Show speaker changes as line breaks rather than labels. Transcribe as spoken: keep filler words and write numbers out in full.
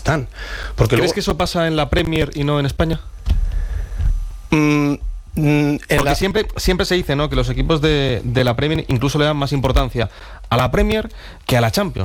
están. Porque
¿Crees
luego,
que eso pasa en la Premier y no en España?
Mm, mm,
Porque
la...
siempre, siempre se dice, ¿no?, que los equipos de, de la Premier incluso le dan más importancia a la Premier que a la Champions.